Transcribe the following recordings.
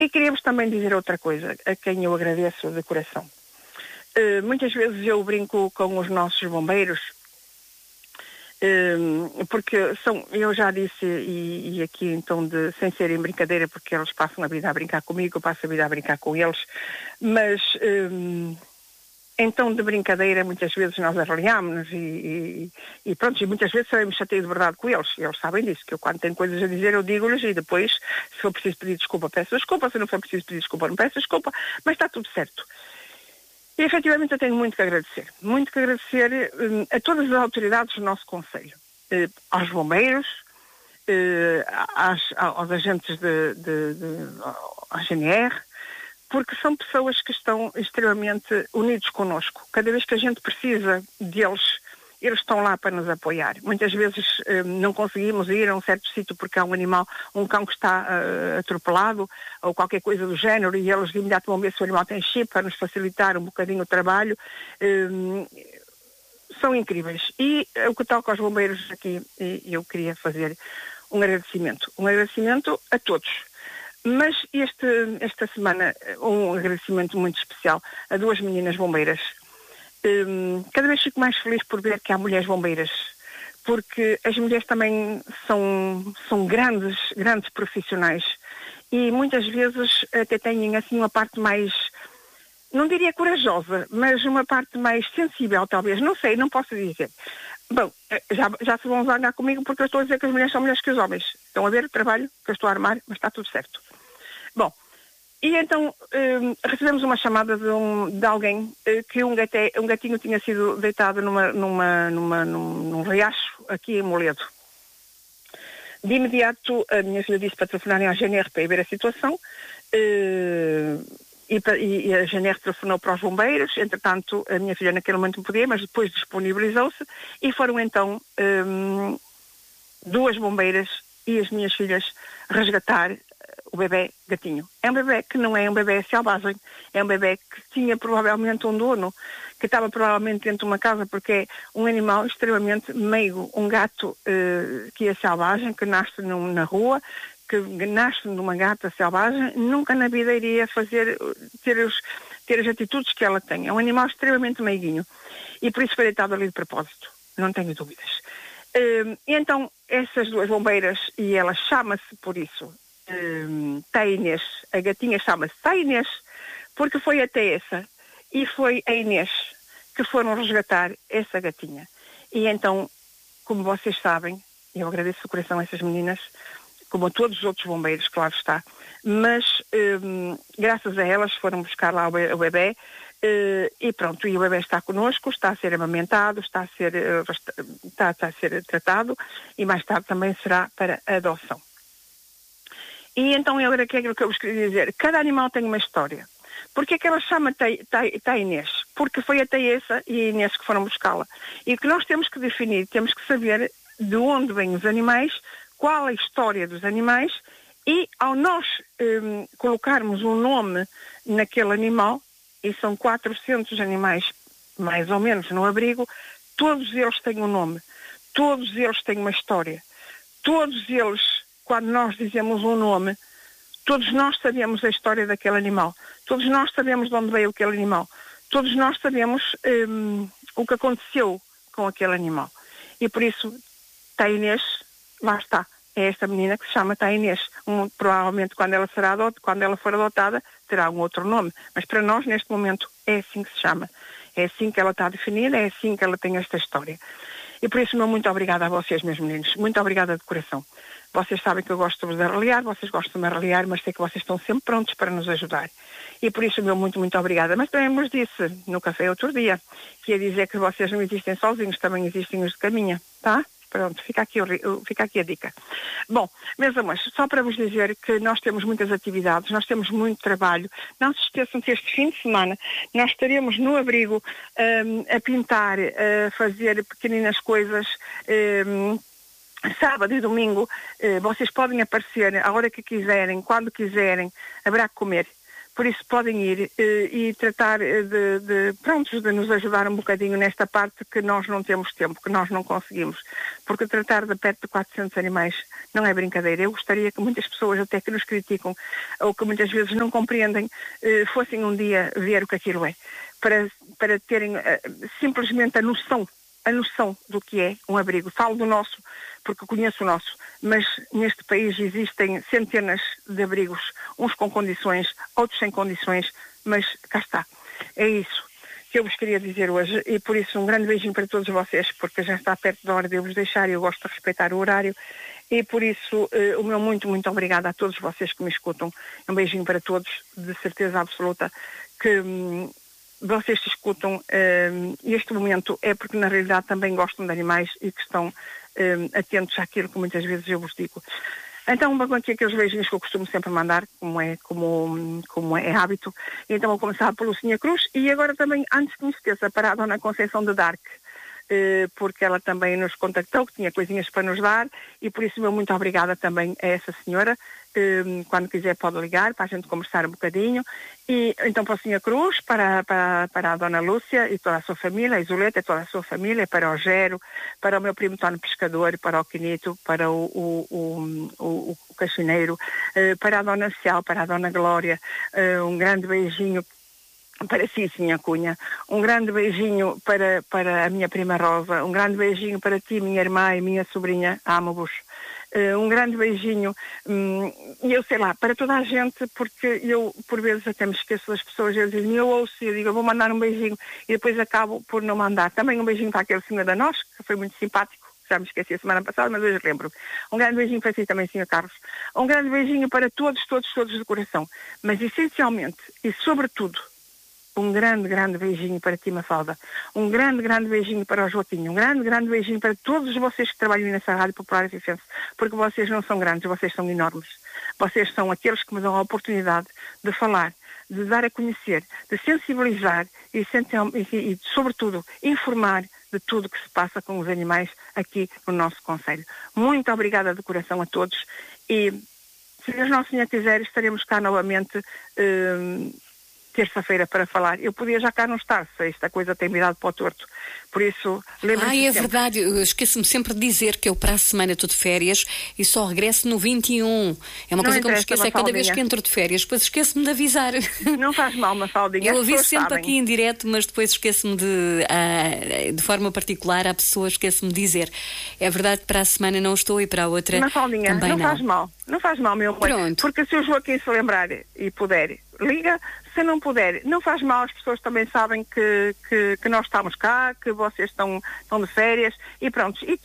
E queríamos também dizer outra coisa, a quem eu agradeço de coração. Muitas vezes eu brinco com os nossos bombeiros, porque eu já disse, e aqui então sem ser em brincadeira, porque eles passam a vida a brincar comigo, eu passo a vida a brincar com eles, mas então de brincadeira muitas vezes nós arreliámos-nos e pronto, e muitas vezes eu me chateio de verdade com eles sabem disso, que eu quando tenho coisas a dizer eu digo-lhes e depois, se for preciso pedir desculpa, peço desculpa, se não for preciso pedir desculpa, não peço desculpa, mas está tudo certo. E efetivamente eu tenho muito que agradecer a todas as autoridades do nosso concelho, aos bombeiros, aos agentes à GNR, porque são pessoas que estão extremamente unidos connosco. Cada vez que a gente precisa deles, eles estão lá para nos apoiar. Muitas vezes não conseguimos ir a um certo sítio porque há um cão que está atropelado ou qualquer coisa do género e eles de imediato vão ver se o animal tem chip para nos facilitar um bocadinho o trabalho. São incríveis. E o que toca aos bombeiros aqui, eu queria fazer um agradecimento a todos. Mas esta semana, um agradecimento muito especial a duas meninas bombeiras. Cada vez fico mais feliz por ver que há mulheres bombeiras, porque as mulheres também são grandes profissionais e muitas vezes até têm assim uma parte mais, não diria corajosa, mas uma parte mais sensível talvez, não sei, não posso dizer. Bom, já se vão zangar comigo porque eu estou a dizer que as mulheres são melhores que os homens. Estão a ver o trabalho que eu estou a armar, mas está tudo certo. Bom, e então recebemos uma chamada de alguém que um gatinho tinha sido deitado num riacho aqui em Moledo. De imediato a minha filha disse para telefonarem à GNR para ir ver a situação e a GNR telefonou para os bombeiros. Entretanto, a minha filha naquele momento não podia, mas depois disponibilizou-se e foram então duas bombeiras e as minhas filhas resgatar o bebê gatinho. É um bebê que não é um bebê selvagem, é um bebê que tinha provavelmente um dono, que estava provavelmente dentro de uma casa, porque é um animal extremamente meigo, um gato que é selvagem, que nasce na rua, que nasce numa gata selvagem, nunca na vida iria ter as atitudes que ela tem. É um animal extremamente meiguinho. E por isso foi deitado ali de propósito, não tenho dúvidas. E então, essas duas bombeiras, e ela chama-se por isso, Inês, a gatinha chama-se Inês, porque foi até essa, e foi a Inês que foram resgatar essa gatinha. E então, como vocês sabem, eu agradeço de coração a essas meninas, como a todos os outros bombeiros, claro está, mas graças a elas foram buscar lá o bebê, e pronto, e o bebê está connosco, está a ser amamentado, está a ser tratado, e mais tarde também será para a adoção. E então agora que é aquilo que eu vos queria dizer, cada animal tem uma história. Porquê é que ela chama Inês? Porque foi a Taessa e a Inês que foram buscá-la. E o que nós temos que definir, temos que saber de onde vêm os animais, qual a história dos animais, e ao nós colocarmos um nome naquele animal, e são 400 animais mais ou menos no abrigo, todos eles têm um nome, todos eles têm uma história, todos eles, quando nós dizemos um nome, todos nós sabemos a história daquele animal, todos nós sabemos de onde veio aquele animal, todos nós sabemos o que aconteceu com aquele animal. E por isso, Inês, lá está, é esta menina que se chama Inês. Provavelmente quando ela for adotada, terá um outro nome, mas para nós neste momento é assim que se chama, é assim que ela está definida, é assim que ela tem esta história. E por isso, muito obrigada a vocês, meus meninos, muito obrigada de coração. Vocês sabem que eu gosto de arreliar, vocês gostam de arreliar, mas sei que vocês estão sempre prontos para nos ajudar. E por isso, muito obrigada. Mas também vos disse no café outro dia, que ia dizer que vocês não existem sozinhos, também existem os de caminha, tá? Pronto, fica aqui a dica. Bom, meus amores, só para vos dizer que nós temos muitas atividades, nós temos muito trabalho. Não se esqueçam que este fim de semana nós estaremos no abrigo a pintar, a fazer pequeninas coisas. Sábado e domingo vocês podem aparecer a hora que quiserem, quando quiserem, haverá que comer. por isso podem ir e tratar de nos ajudar um bocadinho nesta parte que nós não temos tempo, que nós não conseguimos, porque tratar de perto de 400 animais não é brincadeira. Eu gostaria que muitas pessoas até que nos criticam, ou que muitas vezes não compreendem, fossem um dia ver o que aquilo é, para terem simplesmente a noção do que é um abrigo. Falo do nosso, porque conheço o nosso, mas neste país existem centenas de abrigos, uns com condições, outros sem condições, mas cá está. É isso que eu vos queria dizer hoje, e por isso um grande beijinho para todos vocês, porque já está perto da hora de eu vos deixar e eu gosto de respeitar o horário, e por isso o meu muito, muito obrigada a todos vocês que me escutam. Um beijinho para todos, de certeza absoluta que vocês se escutam este momento é porque na realidade também gostam de animais e que estão atentos àquilo que muitas vezes eu vos digo. Então vou aqui aqueles beijinhos que eu costumo sempre mandar, como é hábito. E então vou começar pelo Lucinha Cruz e agora também, antes que me esqueça, para a Dona Conceição de Dark, porque ela também nos contactou, que tinha coisinhas para nos dar, e por isso meu muito obrigada também a essa senhora. Quando quiser pode ligar para a gente conversar um bocadinho. E então para a Senhora Cruz, para a Dona Lúcia e toda a sua família, a Isoleta e toda a sua família, para o Gero, para o meu primo Tony Pescador, para o Quinito, para o Cachineiro, para a Dona Cial, para a Dona Glória, um grande beijinho para si, Sinha Cunha, um grande beijinho para a minha prima Rosa, um grande beijinho para ti, minha irmã e minha sobrinha, amo-vos. Um grande beijinho, e eu sei lá, para toda a gente, porque eu por vezes até me esqueço das pessoas, eu digo, eu vou mandar um beijinho e depois acabo por não mandar. Também um beijinho para aquele senhor da nós, que foi muito simpático, já me esqueci a semana passada, mas hoje lembro. Um grande beijinho para si também, Sr. Carlos. Um grande beijinho para todos de coração, mas essencialmente e sobretudo, um grande, grande beijinho para ti, Mafalda. Um grande, grande beijinho para o Joaquim. Um grande, grande beijinho para todos vocês que trabalham nessa Rádio Popular Rifense, porque vocês não são grandes, vocês são enormes. Vocês são aqueles que me dão a oportunidade de falar, de dar a conhecer, de sensibilizar e sobretudo, informar de tudo que se passa com os animais aqui no nosso concelho. Muito obrigada de coração a todos e, se Deus Nosso Senhor quiser, estaremos cá novamente terça-feira para falar. Eu podia já cá não estar, se esta coisa tem virado para o torto. Por isso, lembre-se é verdade. Eu esqueço-me sempre de dizer que eu para a semana estou de férias e só regresso no 21. É uma coisa que eu me esqueço, é cada vez que entro de férias. Depois esqueço-me de avisar. Não faz mal, Mafaldinha. Eu aviso sempre aqui em direto, mas depois esqueço-me de forma particular, a pessoa esquece-me de dizer. É verdade que para a semana não estou e para a outra Mafaldinha, também não. Faz mal. Não faz mal, meu amor. Pronto. Porque se o Joaquim se lembrar e puder, liga. Se não puder, não faz mal, as pessoas também sabem que nós estamos cá, que vocês estão de férias e pronto. E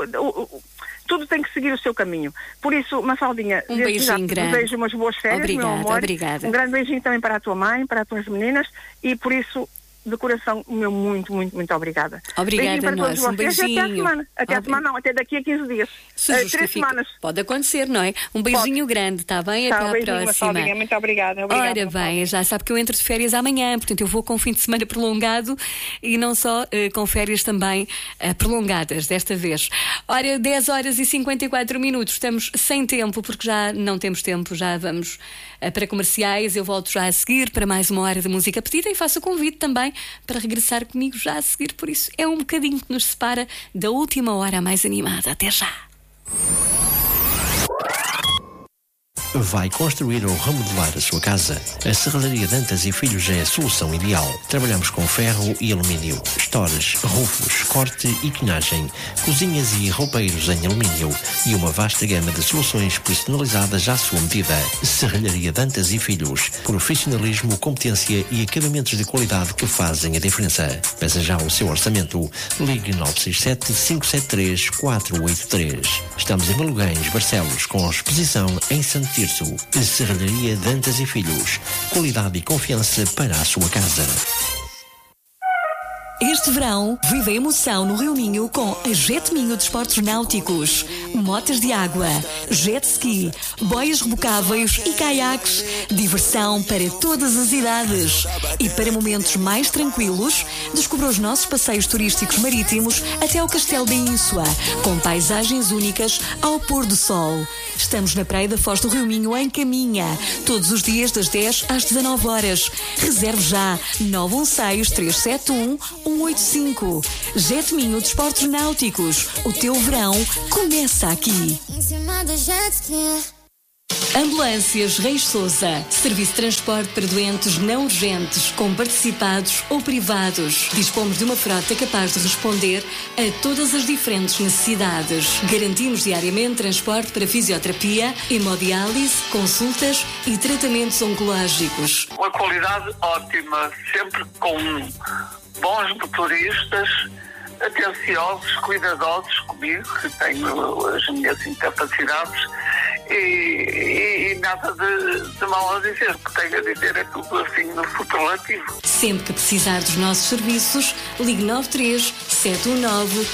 tudo tem que seguir o seu caminho. Por isso, Mafaldinha, um beijinho grande. Desejo umas boas férias, obrigada, meu amor. Obrigada. Um grande beijinho também para a tua mãe, para as tuas meninas e por isso, de coração, o meu muito, muito, muito obrigada. Obrigada para a nós, um beijinho. Até a semana. Até a semana não, até daqui a 15 dias. 3 semanas. Pode acontecer, não é? Um beijinho grande, está bem? Tá, até à próxima. Muito obrigada. Ora bem, já sabe que eu entro de férias amanhã, portanto eu vou com um fim de semana prolongado e não só com férias também prolongadas desta vez. Ora, 10 horas e 54 minutos, estamos sem tempo porque já não temos tempo, já vamos para comerciais. Eu volto já a seguir para mais uma hora de música pedida e faço o convite também para regressar comigo já a seguir, por isso é um bocadinho que nos separa da última hora mais animada. Até já! Vai construir ou remodelar a sua casa? A Serralharia Dantas e Filhos é a solução ideal. Trabalhamos com ferro e alumínio, estores, rufos, corte e quinagem, cozinhas e roupeiros em alumínio e uma vasta gama de soluções personalizadas à sua medida. Serralharia Dantas e Filhos. Profissionalismo, competência e acabamentos de qualidade que fazem a diferença. Peça já o seu orçamento. Ligue 967-573-483. Estamos em Maluguém, Barcelos, com exposição em Santo Tirso. Serralharia Dantas e Filhos. Qualidade e confiança para a sua casa. Este verão, vive a emoção no Rio Minho com a Jet Minho Desportos Náuticos. Motas de água, jet ski, boias rebocáveis e caiaques. Diversão para todas as idades. E para momentos mais tranquilos, descubra os nossos passeios turísticos marítimos até ao Castelo da Ínsua, com paisagens únicas ao pôr do sol. Estamos na Praia da Foz do Rio Minho, em Caminha, todos os dias das 10 às 19 horas. Reserve já 916-371-185. Jet Minho Desportos Náuticos. O teu verão começa aqui. Ambulâncias Reis Sousa. Serviço de transporte para doentes não urgentes, com participados ou privados. Dispomos de uma frota capaz de responder a todas as diferentes necessidades. Garantimos diariamente transporte para fisioterapia, hemodiálise, consultas e tratamentos oncológicos. Uma qualidade ótima, sempre com bons motoristas, atenciosos, cuidadosos comigo, que tenho as minhas incapacidades. E nada de mal a dizer. O que tenho a dizer é tudo assim no superlativo. Sempre que precisar dos nossos serviços, ligue 93 719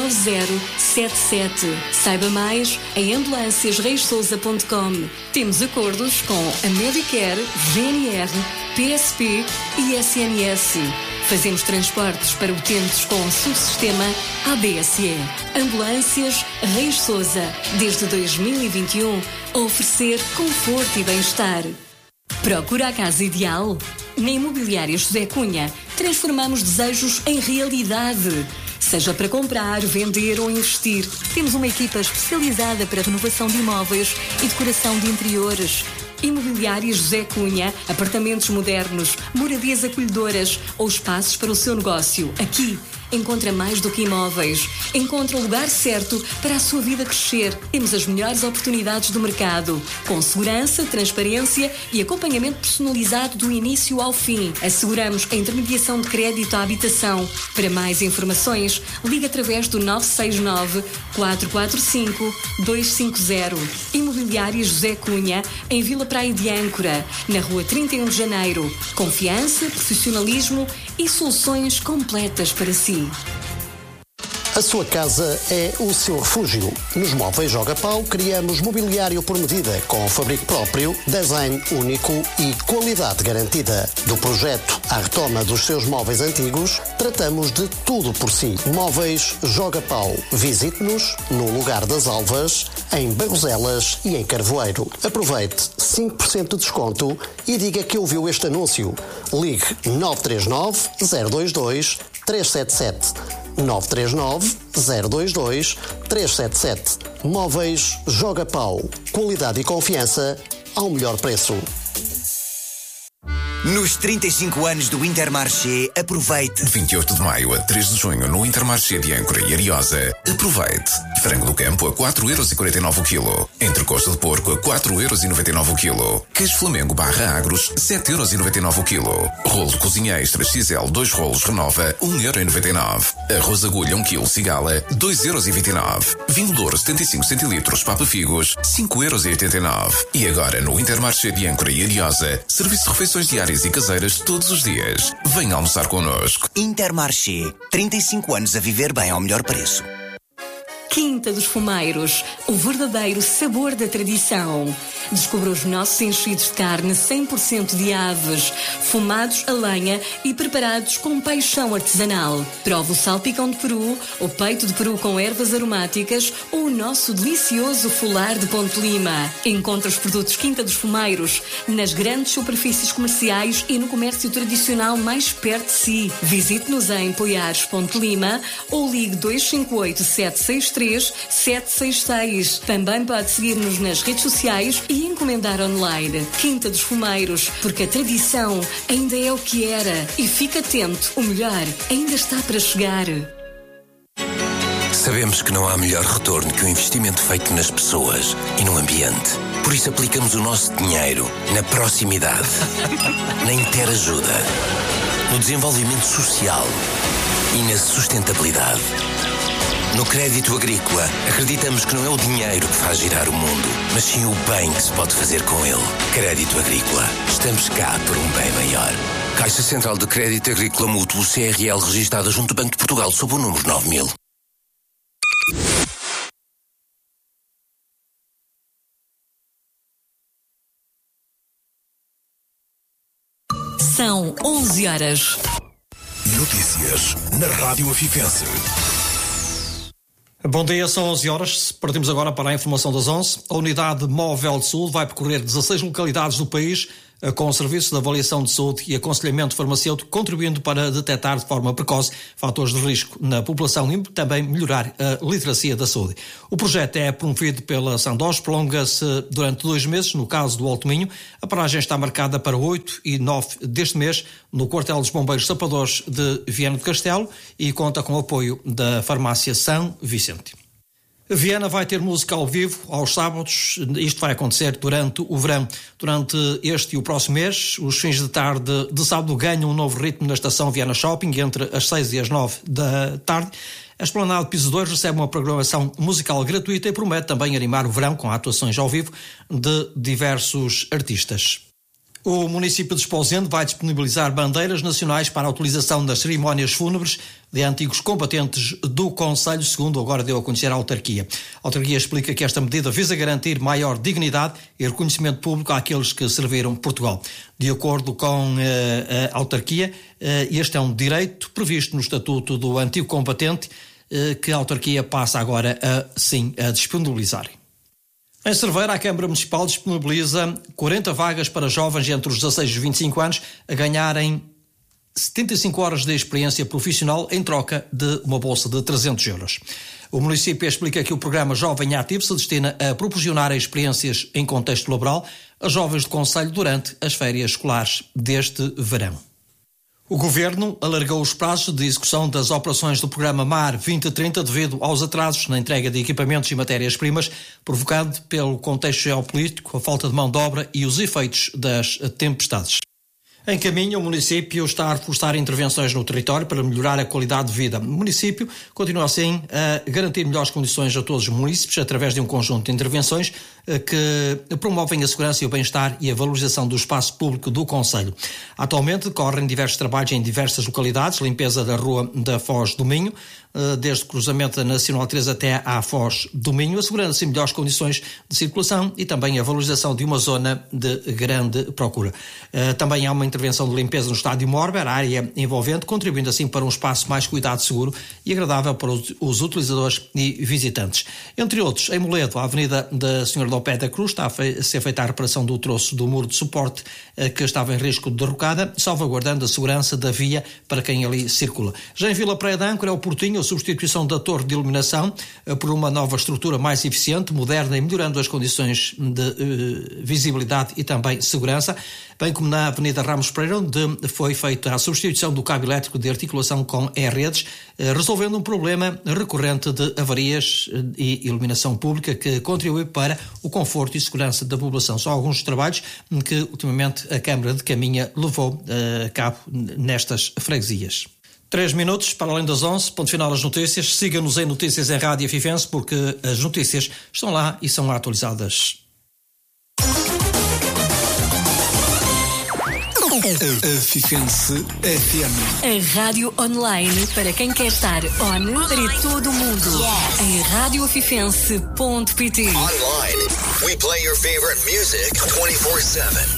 9077. Saiba mais em ambulanciasreissousa.com. Temos acordos com a Medicare, GNR, PSP e SNS. Fazemos transportes para utentes com subsistema ABSE. Ambulâncias Reis Sousa, desde 2021, a oferecer conforto e bem-estar. Procura a casa ideal? Na Imobiliária José Cunha, transformamos desejos em realidade. Seja para comprar, vender ou investir, temos uma equipa especializada para renovação de imóveis e decoração de interiores. Imobiliária José Cunha, apartamentos modernos, moradias acolhedoras ou espaços para o seu negócio. Aqui encontra mais do que imóveis. Encontra o lugar certo para a sua vida crescer. Temos as melhores oportunidades do mercado, com segurança, transparência e acompanhamento personalizado do início ao fim. Asseguramos a intermediação de crédito à habitação. Para mais informações, ligue através do 969 445 250. Imobiliária José Cunha, em Vila Praia de Âncora, na Rua 31 de Janeiro. Confiança, profissionalismo e soluções completas para si. A sua casa é o seu refúgio. Nos Móveis Joga Pau criamos mobiliário por medida, com fabrico próprio, design único e qualidade garantida. Do projeto à retoma dos seus móveis antigos, tratamos de tudo por si. Móveis Joga Pau. Visite-nos no Lugar das Alvas, em Barroselas e em Carvoeiro. Aproveite 5% de desconto e diga que ouviu este anúncio. Ligue 939 022 377. 939 022 377. Móveis Joga Pau. Qualidade e confiança ao melhor preço. Nos 35 anos do Intermarché, aproveite. De 28 de maio a 3 de junho no Intermarché de Âncora e Ariosa, aproveite. Frango do campo a 4,49€ o quilo. Entrecosta de porco a 4,99€ o quilo. Queijo Flamengo / Agros, 7,99€ o quilo. Rolo de cozinha extra XL 2 rolos Renova, 1,99€. Arroz agulha 1 kg Cigala, 2,29€. Vinho Douro 75 centilitros Papa Figos, 5,89€. E agora no Intermarché de Âncora e Ariosa, serviço de refeições diárias e caseiras todos os dias. Venha almoçar connosco. Intermarché, 35 anos a viver bem ao melhor preço. Quinta dos Fumeiros, o verdadeiro sabor da tradição. Descubra os nossos enchidos de carne 100% de aves, fumados a lenha e preparados com paixão artesanal. Prova o salpicão de peru, o peito de peru com ervas aromáticas ou o nosso delicioso folar de Ponte Lima. Encontre os produtos Quinta dos Fumeiros nas grandes superfícies comerciais e no comércio tradicional mais perto de si. Visite-nos em Poiares, Ponte Lima ou ligue 258 763 766. Também pode seguir-nos nas redes sociais e encomendar online. Quinta dos Fumeiros, porque a tradição ainda é o que era. E fique atento, o melhor ainda está para chegar. Sabemos que não há melhor retorno que o investimento feito nas pessoas e no ambiente. Por isso aplicamos o nosso dinheiro na proximidade, na interajuda, no desenvolvimento social e na sustentabilidade. No crédito agrícola, acreditamos que não é o dinheiro que faz girar o mundo, mas sim o bem que se pode fazer com ele. Crédito agrícola. Estamos cá por um bem maior. Caixa Central de Crédito Agrícola Mútuo, CRL, registada junto ao Banco de Portugal, sob o número 9000. São 11 horas. Notícias na Rádio Afifense. Bom dia, são 11 horas. Partimos agora para a informação das 11. A Unidade Móvel de Saúde vai percorrer 16 localidades do país com o serviço de avaliação de saúde e aconselhamento farmacêutico, contribuindo para detectar de forma precoce fatores de risco na população e também melhorar a literacia da saúde. O projeto é promovido pela Sandoz, prolonga-se durante 2 meses. No caso do Alto Minho, a paragem está marcada para 8 e 9 deste mês no quartel dos Bombeiros Sapadores de Viana do Castelo e conta com o apoio da farmácia São Vicente. Viana vai ter música ao vivo aos sábados. Isto vai acontecer durante o verão. Durante este e o próximo mês, os fins de tarde de sábado ganham um novo ritmo na estação Viana Shopping, entre as 6 e as 9 da tarde. A Esplanade Piso 2 recebe uma programação musical gratuita e promete também animar o verão com atuações ao vivo de diversos artistas. O município de Esposende vai disponibilizar bandeiras nacionais para a utilização nas cerimónias fúnebres de antigos combatentes do Conselho, segundo agora deu a conhecer a autarquia. A autarquia explica que esta medida visa garantir maior dignidade e reconhecimento público àqueles que serviram Portugal. De acordo com a autarquia, este é um direito previsto no Estatuto do Antigo Combatente que a autarquia passa agora a disponibilizar. Em Cerveira, a Câmara Municipal disponibiliza 40 vagas para jovens entre os 16 e os 25 anos a ganharem 75 horas de experiência profissional em troca de uma bolsa de 300 euros. O município explica que o programa Jovem Ativo se destina a proporcionar experiências em contexto laboral a jovens do concelho durante as férias escolares deste verão. O Governo alargou os prazos de execução das operações do programa MAR 2030 devido aos atrasos na entrega de equipamentos e matérias-primas provocado pelo contexto geopolítico, a falta de mão de obra e os efeitos das tempestades. Em caminho, o município está a reforçar intervenções no território para melhorar a qualidade de vida. O município continua assim a garantir melhores condições a todos os municípios através de um conjunto de intervenções que promovem a segurança e o bem-estar e a valorização do espaço público do concelho. Atualmente decorrem diversos trabalhos em diversas localidades, limpeza da rua da Foz do Minho, desde o cruzamento da Nacional 3 até à Foz do Minho, assegurando-se melhores condições de circulação e também a valorização de uma zona de grande procura. Também há uma intervenção de limpeza no estádio Morber, a área envolvente, contribuindo assim para um espaço mais cuidado, seguro e agradável para os utilizadores e visitantes. Entre outros, em Moledo, a Avenida da Senhora do Pé da Cruz, está a ser feita a reparação do troço do muro de suporte que estava em risco de derrocada, salvaguardando a segurança da via para quem ali circula. Já em Vila Praia da Âncora, é o Portinho, a substituição da torre de iluminação por uma nova estrutura mais eficiente, moderna e melhorando as condições de visibilidade e também segurança, bem como na Avenida Ramos Pereira, onde foi feita a substituição do cabo elétrico de articulação com E-redes, resolvendo um problema recorrente de avarias e iluminação pública que contribui para o conforto e segurança da população. São alguns dos trabalhos que ultimamente a Câmara de Caminha levou a cabo nestas freguesias. 3 minutos para além das 11, ponto final das notícias. Siga-nos em Notícias em Rádio Afifense, porque as notícias estão lá e são atualizadas. Afifense FM. A rádio online para quem quer estar on para todo o mundo. Em radioafifense.pt. Online, we play your favorite music 24/7.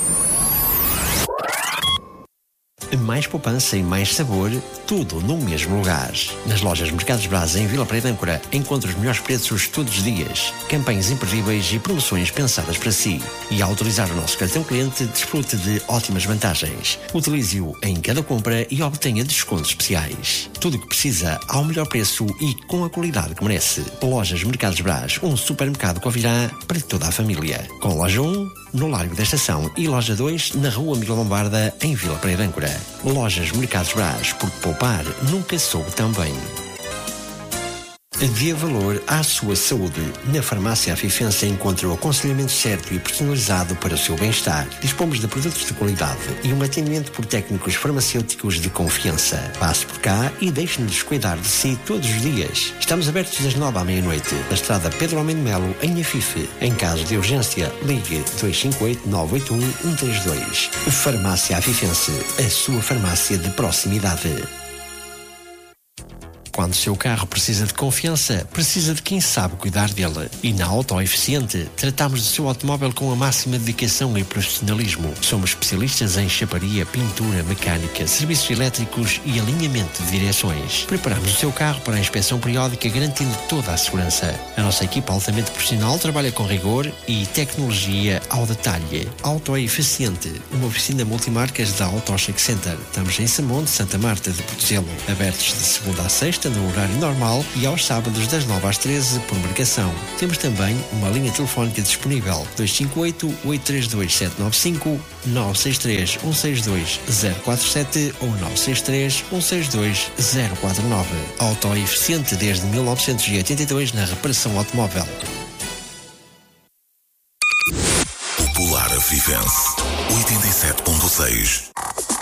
Mais poupança e mais sabor, tudo no mesmo lugar. Nas lojas Mercados Braz em Vila Praia de Âncora, encontra os melhores preços todos os dias, campanhas imperdíveis e promoções pensadas para si. E ao utilizar o nosso cartão cliente, desfrute de ótimas vantagens. Utilize-o em cada compra e obtenha descontos especiais. Tudo o que precisa ao melhor preço e com a qualidade que merece. Lojas Mercados Braz, um supermercado Covirá para toda a família. Com loja 1, no Largo da Estação, e loja 2, na Rua Miguel Lombarda, em Vila Praia de Âncora. Lojas Mercados Braz, porque poupar nunca soube tão bem. Dê valor à sua saúde. Na Farmácia Afifense encontra o aconselhamento certo e personalizado para o seu bem-estar. Dispomos de produtos de qualidade e um atendimento por técnicos farmacêuticos de confiança. Passe por cá e deixe-nos cuidar de si todos os dias. Estamos abertos das 9 à meia-noite, na estrada Pedro Almeida Melo, em Afife. Em caso de urgência, ligue 258-981-132. Farmácia Afifense, a sua farmácia de proximidade. Quando o seu carro precisa de confiança, precisa de quem sabe cuidar dele. E na Auto Eficiente, tratamos do seu automóvel com a máxima dedicação e profissionalismo. Somos especialistas em chaparia, pintura, mecânica, serviços elétricos e alinhamento de direções. Preparamos o seu carro para a inspeção periódica, garantindo toda a segurança. A nossa equipa altamente profissional trabalha com rigor e tecnologia ao detalhe. Auto Eficiente, uma oficina multimarcas da Auto Check Center. Estamos em Samonte, Santa Marta de Portozelo. Abertos de segunda a sexta, no horário normal, e aos sábados das 9 às 13 por marcação. Temos também uma linha telefónica disponível 258-832-795, 963-162-047 ou 963-162-049. Auto Eficiente desde 1982 na reparação automóvel. Popular Afifense 87.6.